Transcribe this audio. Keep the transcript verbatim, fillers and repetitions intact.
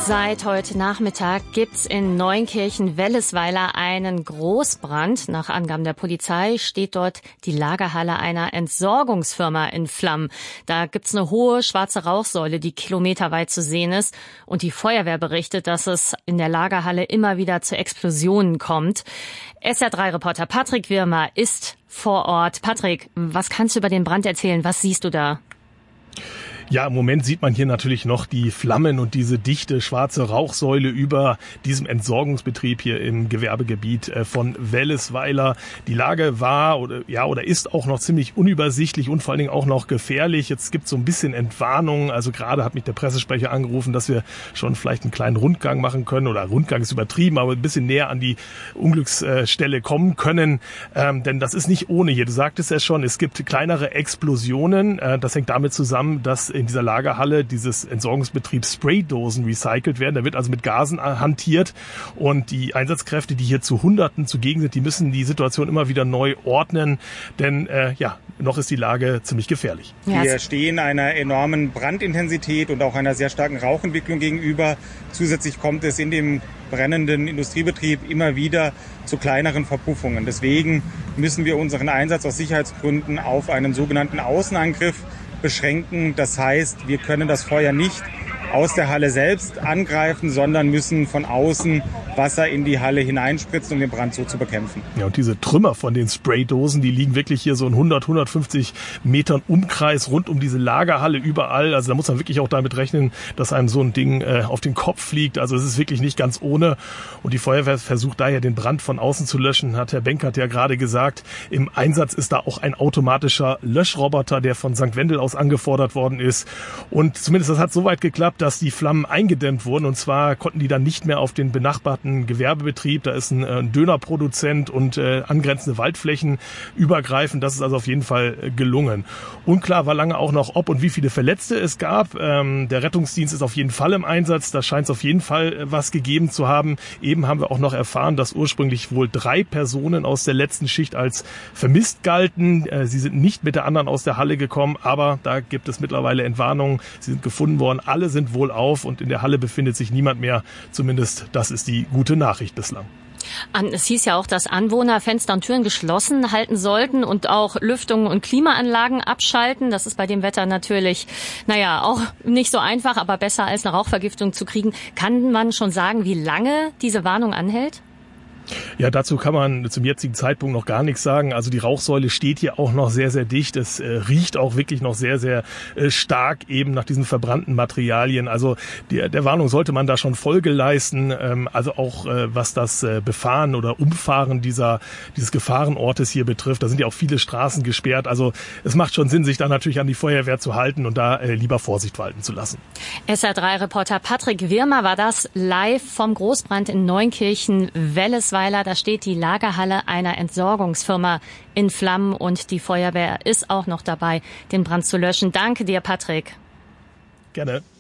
Seit heute Nachmittag gibt's in Neunkirchen-Wellesweiler einen Großbrand. Nach Angaben der Polizei steht dort die Lagerhalle einer Entsorgungsfirma in Flammen. Da gibt's eine hohe schwarze Rauchsäule, die kilometerweit zu sehen ist. Und die Feuerwehr berichtet, dass es in der Lagerhalle immer wieder zu Explosionen kommt. S R drei Reporter Patrick Wirmer ist vor Ort. Patrick, was kannst du über den Brand erzählen? Was siehst du da? Ja, im Moment sieht man hier natürlich noch die Flammen und diese dichte schwarze Rauchsäule über diesem Entsorgungsbetrieb hier im Gewerbegebiet von Wellesweiler. Die Lage war oder ja oder ist auch noch ziemlich unübersichtlich und vor allen Dingen auch noch gefährlich. Jetzt gibt es so ein bisschen Entwarnung. Also gerade hat mich der Pressesprecher angerufen, dass wir schon vielleicht einen kleinen Rundgang machen können. Oder Rundgang ist übertrieben, aber ein bisschen näher an die Unglücksstelle kommen können. Ähm, denn das ist nicht ohne hier. Du sagtest ja schon, es gibt kleinere Explosionen. Äh, das hängt damit zusammen, dass in dieser Lagerhalle dieses Entsorgungsbetriebs Spraydosen recycelt werden. Da wird also mit Gasen hantiert und die Einsatzkräfte, die hier zu Hunderten zugegen sind, die müssen die Situation immer wieder neu ordnen, denn äh, ja, noch ist die Lage ziemlich gefährlich. Wir stehen einer enormen Brandintensität und auch einer sehr starken Rauchentwicklung gegenüber. Zusätzlich kommt es in dem brennenden Industriebetrieb immer wieder zu kleineren Verpuffungen. Deswegen müssen wir unseren Einsatz aus Sicherheitsgründen auf einen sogenannten Außenangriff beschränken. Das heißt, wir können das Feuer nicht aus der Halle selbst angreifen, sondern müssen von außen Wasser in die Halle hineinspritzen, um den Brand so zu bekämpfen. Ja, und diese Trümmer von den Spraydosen, die liegen wirklich hier so in hundert, hundertfünfzig Metern Umkreis rund um diese Lagerhalle überall. Also da muss man wirklich auch damit rechnen, dass einem so ein Ding äh, auf den Kopf fliegt. Also es ist wirklich nicht ganz ohne. Und die Feuerwehr versucht daher, den Brand von außen zu löschen. Hat Herr Benkert ja gerade gesagt, im Einsatz ist da auch ein automatischer Löschroboter, der von Sankt Wendel aus angefordert worden ist. Und zumindest das hat so weit geklappt, dass die Flammen eingedämmt wurden. Und zwar konnten die dann nicht mehr auf den benachbarten Gewerbebetrieb, da ist ein, äh, ein Dönerproduzent und äh, angrenzende Waldflächen übergreifend. Das ist also auf jeden Fall äh, gelungen. Unklar war lange auch noch, ob und wie viele Verletzte es gab. Ähm, der Rettungsdienst ist auf jeden Fall im Einsatz. Da scheint es auf jeden Fall äh, was gegeben zu haben. Eben haben wir auch noch erfahren, dass ursprünglich wohl drei Personen aus der letzten Schicht als vermisst galten. Äh, sie sind nicht mit der anderen aus der Halle gekommen, aber da gibt es mittlerweile Entwarnungen. Sie sind gefunden worden. Alle sind wohl auf und in der Halle befindet sich niemand mehr. Zumindest das ist die gute Nachricht bislang. Es hieß ja auch, dass Anwohner Fenster und Türen geschlossen halten sollten und auch Lüftung und Klimaanlagen abschalten. Das ist bei dem Wetter natürlich, naja, auch nicht so einfach, aber besser als eine Rauchvergiftung zu kriegen. Kann man schon sagen, wie lange diese Warnung anhält? Ja, dazu kann man zum jetzigen Zeitpunkt noch gar nichts sagen. Also die Rauchsäule steht hier auch noch sehr, sehr dicht. Es äh, riecht auch wirklich noch sehr, sehr äh, stark eben nach diesen verbrannten Materialien. Also der, der Warnung sollte man da schon Folge leisten. Ähm, also auch äh, was das äh, Befahren oder Umfahren dieser dieses Gefahrenortes hier betrifft. Da sind ja auch viele Straßen gesperrt. Also es macht schon Sinn, sich da natürlich an die Feuerwehr zu halten und da äh, lieber Vorsicht walten zu lassen. S R drei Reporter Patrick Wirmer war das live vom Großbrand in Neunkirchen-Wellesweiler. Da steht die Lagerhalle einer Entsorgungsfirma in Flammen und die Feuerwehr ist auch noch dabei, den Brand zu löschen. Danke dir, Patrick. Gerne.